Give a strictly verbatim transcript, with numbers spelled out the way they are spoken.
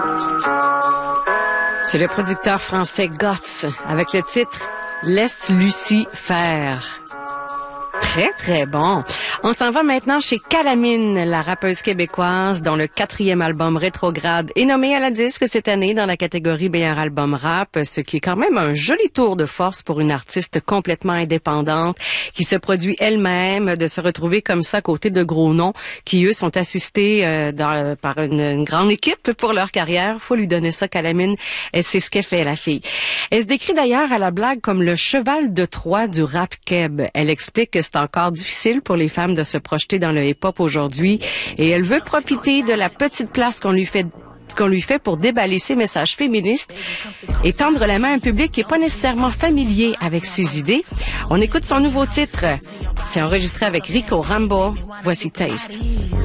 C'est le producteur français Guts avec le titre « Laisse Lucie faire ». Très, très bon. On s'en va maintenant chez Calamine, la rappeuse québécoise dont le quatrième album Rétrograde est nommé à la disque cette année dans la catégorie meilleur album rap, ce qui est quand même un joli tour de force pour une artiste complètement indépendante qui se produit elle-même, de se retrouver comme ça à côté de gros noms qui, eux, sont assistés euh, dans, par une, une grande équipe pour leur carrière. Faut lui donner ça, Calamine. Et c'est ce qu'elle fait, la fille. Elle se décrit d'ailleurs à la blague comme le cheval de Troie du rap keb. Elle explique que c'est encore difficile pour les femmes de se projeter dans le hip-hop aujourd'hui et elle veut profiter de la petite place qu'on lui fait qu'on lui fait pour déballer ses messages féministes et tendre la main à un public qui est pas nécessairement familier avec ses idées. On écoute son nouveau titre. C'est enregistré avec Rico Rambo. Voici Taste.